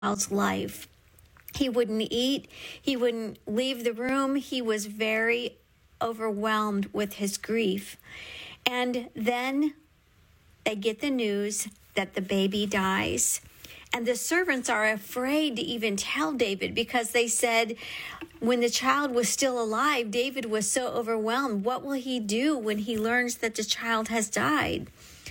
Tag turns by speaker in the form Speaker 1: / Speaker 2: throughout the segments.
Speaker 1: child's life. He wouldn't eat. He wouldn't leave the room. He was very overwhelmed with his grief. And then they get the news that the baby dies. And the servants are afraid to even tell David, because they said when the child was still alive, David was so overwhelmed. What will he do when he learns that the child has died?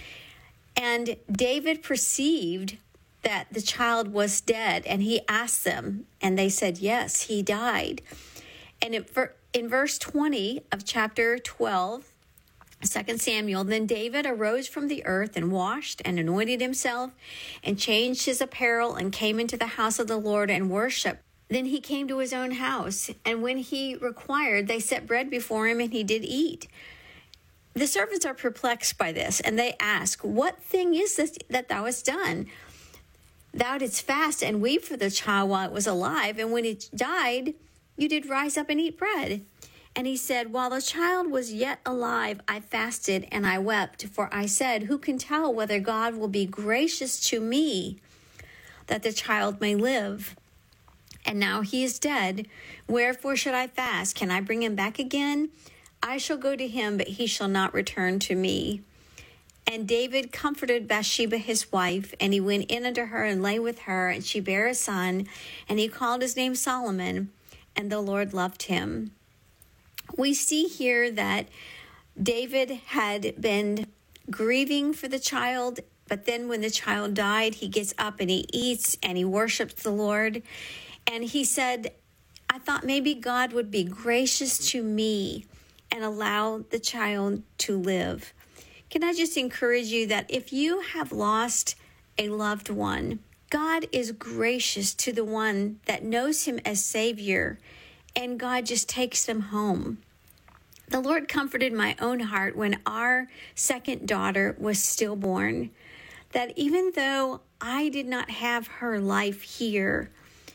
Speaker 1: And David perceived that the child was dead, and he asked them, and they said, yes, he died. And in verse 20 of chapter 12, 2 Samuel, then David arose from the earth and washed and anointed himself and changed his apparel and came into the house of the Lord and worshiped. Then he came to his own house, and when he required, they set bread before him, and he did eat. The servants are perplexed by this, and they ask, what thing is this that thou hast done? Thou didst fast and weep for the child while it was alive, and when it died, you did rise up and eat bread. And he said, while the child was yet alive, I fasted and I wept, for I said, who can tell whether God will be gracious to me that the child may live? And now he is dead. Wherefore should I fast? Can I bring him back again? I shall go to him, but he shall not return to me. And David comforted Bathsheba his wife, and he went in unto her and lay with her, and she bare a son, and he called his name Solomon, and the Lord loved him. We see here that David had been grieving for the child, but then when the child died, he gets up and he eats and he worships the Lord. And he said, I thought maybe God would be gracious to me and allow the child to live. Can I just encourage you that if you have lost a loved one, God is gracious to the one that knows him as Savior, and God just takes them home. The Lord comforted my own heart when our second daughter was stillborn, that even though I did not have her life here,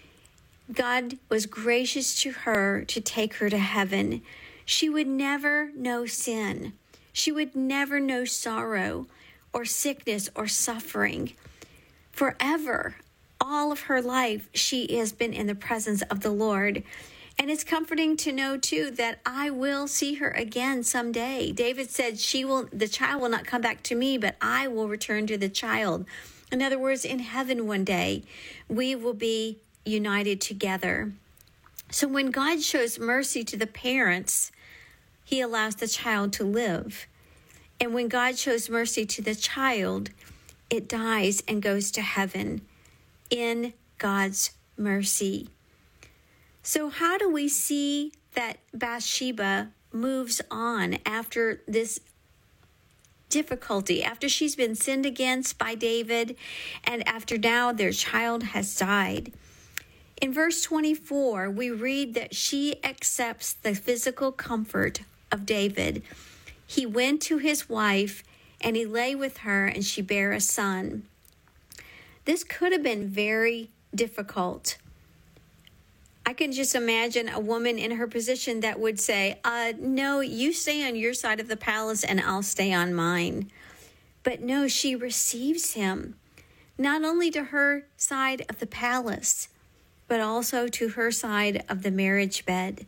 Speaker 1: God was gracious to her to take her to heaven. She would never know sin. She would never know sorrow or sickness or suffering. Forever, all of her life, she has been in the presence of the Lord. And it's comforting to know, too, that I will see her again someday. David said, the child will not come back to me, but I will return to the child. In other words, in heaven one day, we will be united together. So when God shows mercy to the parents, he allows the child to live. And when God shows mercy to the child, it dies and goes to heaven in God's mercy. So how do we see that Bathsheba moves on after this difficulty, after she's been sinned against by David, and after now their child has died? In verse 24, we read that she accepts the physical comfort of David. He went to his wife, and he lay with her, and she bare a son. This could have been very difficult. I can just imagine a woman in her position that would say, no, you stay on your side of the palace and I'll stay on mine. But no, she receives him, not only to her side of the palace, but also to her side of the marriage bed.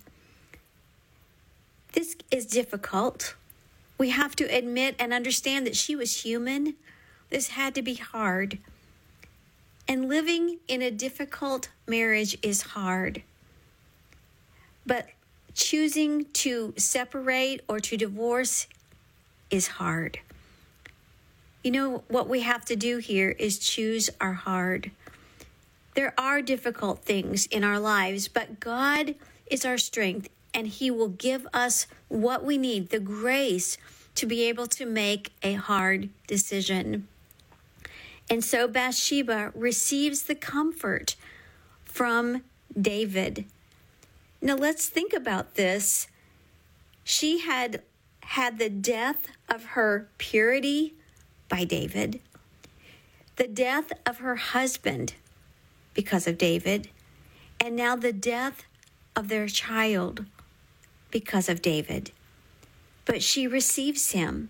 Speaker 1: This is difficult. We have to admit and understand that she was human. This had to be hard. And living in a difficult marriage is hard. But choosing to separate or to divorce is hard. You know, what we have to do here is choose our heart. There are difficult things in our lives, but God is our strength, and he will give us what we need, the grace to be able to make a hard decision. And so Bathsheba receives the comfort from David. Now let's think about this. She had the death of her purity by David, the death of her husband because of David, and now the death of their child because of David. But she receives him.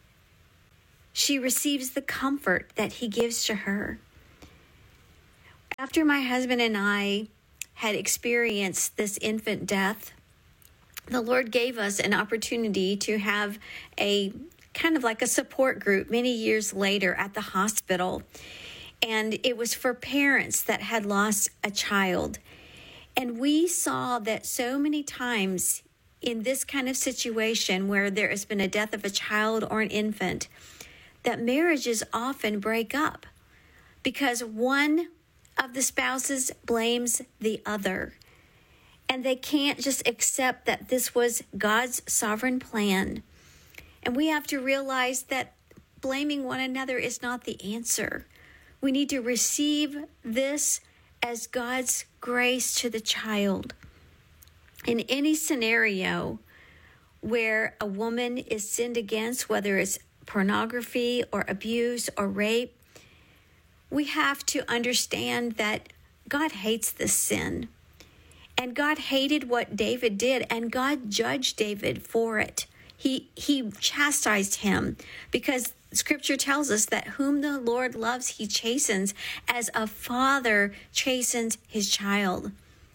Speaker 1: She receives the comfort that he gives to her. After my husband and I had experienced this infant death, the Lord gave us an opportunity to have a kind of like a support group many years later at the hospital. And it was for parents that had lost a child. And we saw that so many times in this kind of situation where there has been a death of a child or an infant, that marriages often break up because one of the spouses blames the other. And they can't just accept that this was God's sovereign plan. And we have to realize that blaming one another is not the answer. We need to receive this as God's grace to the child. In any scenario where a woman is sinned against, whether it's pornography or abuse or rape, we have to understand that God hates this sin. And God hated what David did, and God judged David for it. He chastised him because Scripture tells us that whom the Lord loves, he chastens as a father chastens his child.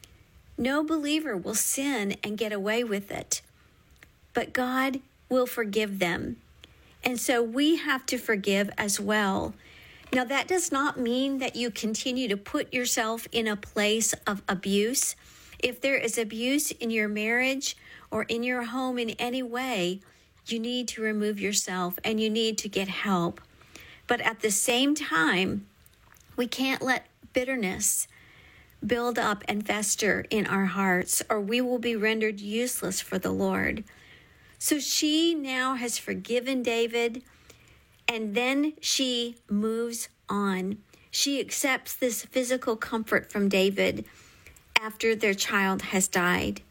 Speaker 1: No believer will sin and get away with it, but God will forgive them. And so we have to forgive as well. Now, that does not mean that you continue to put yourself in a place of abuse. If there is abuse in your marriage or in your home in any way, you need to remove yourself and you need to get help. But at the same time, we can't let bitterness build up and fester in our hearts, or we will be rendered useless for the Lord. So she now has forgiven David, and then she moves on. She accepts this physical comfort from David after their child has died.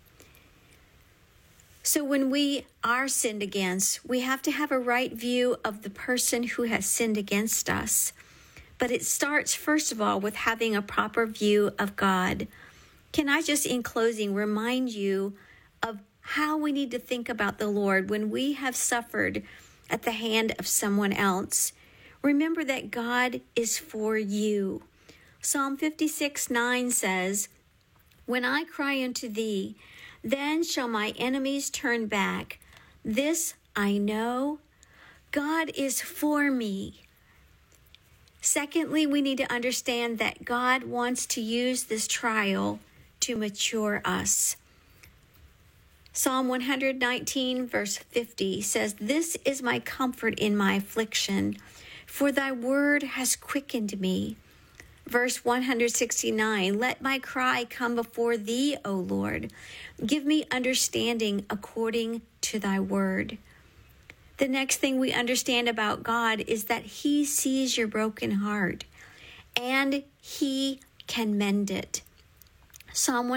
Speaker 1: So when we are sinned against, we have to have a right view of the person who has sinned against us. But it starts, first of all, with having a proper view of God. Can I just, in closing, remind you of how we need to think about the Lord when we have suffered at the hand of someone else? Remember that God is for you. Psalm 56:9 says, "When I cry unto thee, then shall my enemies turn back. This I know, God is for me." Secondly, we need to understand that God wants to use this trial to mature us. Psalm 119, verse 50 says, "This is my comfort in my affliction, for thy word has quickened me." Verse 169, "Let my cry come before thee, O Lord. Give me understanding according to thy word." The next thing we understand about God is that he sees your broken heart and he can mend it. Psalm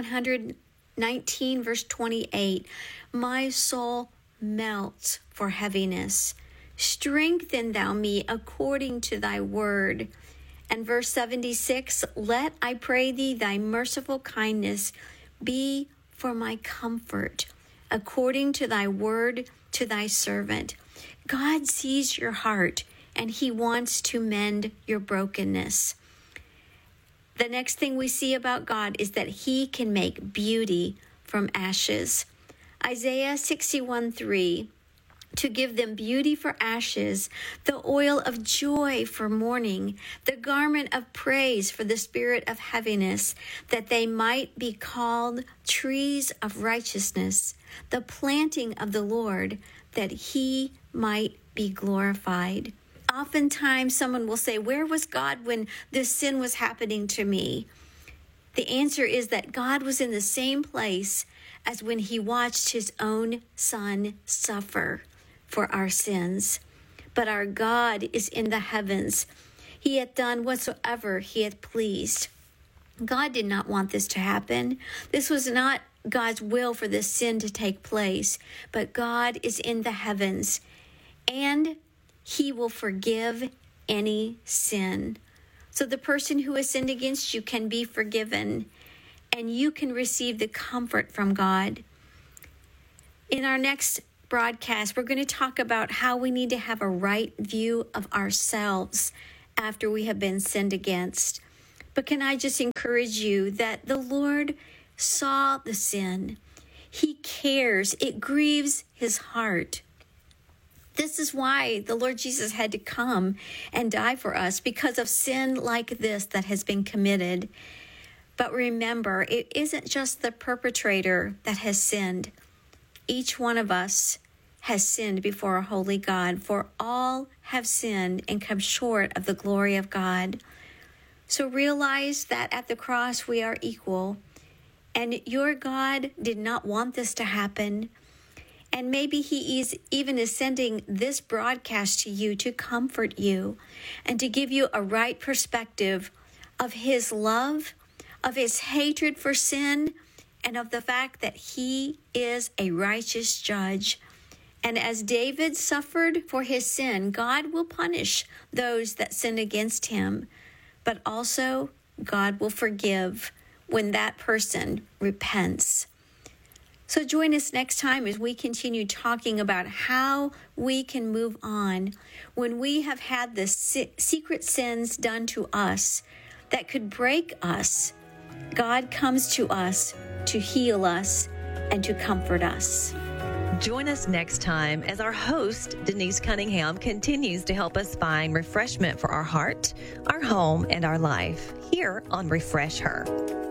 Speaker 1: 119, verse 28, "My soul melts for heaviness. Strengthen thou me according to thy word." And verse 76, "Let, I pray thee, thy merciful kindness be for my comfort, according to thy word to thy servant." God sees your heart and he wants to mend your brokenness. The next thing we see about God is that he can make beauty from ashes. Isaiah 61:3, "To give them beauty for ashes, the oil of joy for mourning, the garment of praise for the spirit of heaviness, that they might be called trees of righteousness, the planting of the Lord, that he might be glorified." Oftentimes someone will say, "Where was God when this sin was happening to me?" The answer is that God was in the same place as when he watched his own son suffer for our sins. But our God is in the heavens. He hath done whatsoever he hath pleased. God did not want this to happen. This was not God's will for this sin to take place, but God is in the heavens, and he will forgive any sin. So the person who has sinned against you can be forgiven, and you can receive the comfort from God. In our next broadcast, we're going to talk about how we need to have a right view of ourselves after we have been sinned against. But can I just encourage you that the Lord saw the sin. He cares. It grieves his heart. This is why the Lord Jesus had to come and die for us, because of sin like this that has been committed. But remember, it isn't just the perpetrator that has sinned. Each one of us has sinned before a holy God, for all have sinned and come short of the glory of God. So realize that at the cross we are equal, and your God did not want this to happen. And maybe he is sending this broadcast to you to comfort you and to give you a right perspective of his love, of his hatred for sin, and of the fact that he is a righteous judge. And as David suffered for his sin, God will punish those that sin against him, but also God will forgive when that person repents. So join us next time as we continue talking about how we can move on when we have had the secret sins done to us that could break us. God comes to us to heal us and to comfort us.
Speaker 2: Join us next time as our host, Denise Cunningham, continues to help us find refreshment for our heart, our home, and our life here on Refresh Her.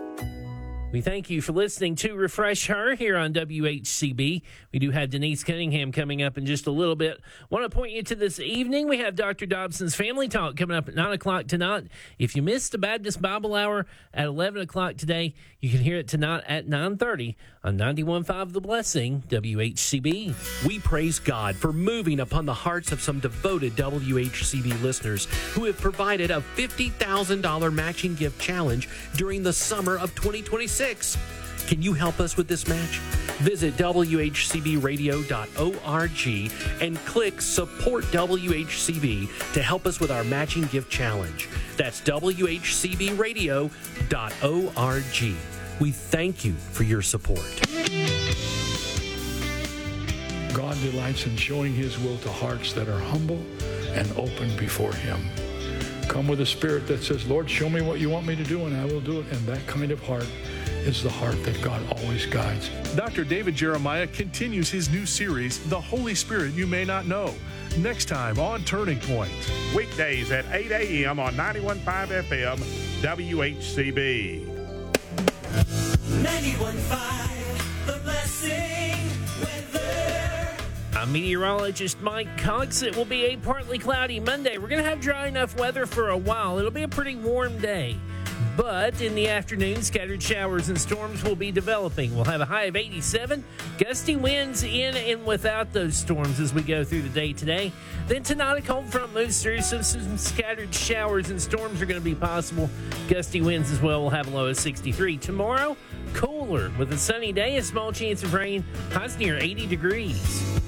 Speaker 3: We thank you for listening to Refresh Her here on WHCB. We do have Denise Cunningham coming up in just a little bit. Want to point you to this evening. We have Dr. Dobson's Family Talk coming up at 9 o'clock tonight. If you missed the Baptist Bible Hour at 11 o'clock today, you can hear it tonight at 9:30 on 91.5 The Blessing, WHCB.
Speaker 4: We praise God for moving upon the hearts of some devoted WHCB listeners who have provided a $50,000 matching gift challenge during the summer of 2026. Can you help us with this match? Visit WHCBradio.org and click Support WHCB to help us with our matching gift challenge. That's WHCBradio.org. We thank you for your support.
Speaker 5: God delights in showing his will to hearts that are humble and open before him. Come with a spirit that says, Lord, show me what you want me to do, and I will do it. And that kind of heart is the heart that God always guides.
Speaker 6: Dr. David Jeremiah continues his new series, The Holy Spirit You May Not Know, next time on Turning Point.
Speaker 7: Weekdays at 8 a.m. on 91.5 FM, WHCB.
Speaker 8: 91.5, The Blessing weather.
Speaker 3: I'm meteorologist Mike Cox. It will be a partly cloudy Monday. We're going to have dry enough weather for a while. It'll be a pretty warm day. But in the afternoon, scattered showers and storms will be developing. We'll have a high of 87. Gusty winds in and without those storms as we go through the day today. Then tonight, a cold front moves through, so some scattered showers and storms are going to be possible. Gusty winds as well. We'll have a low of 63. Tomorrow, cooler with a sunny day, a small chance of rain. Highs near 80 degrees.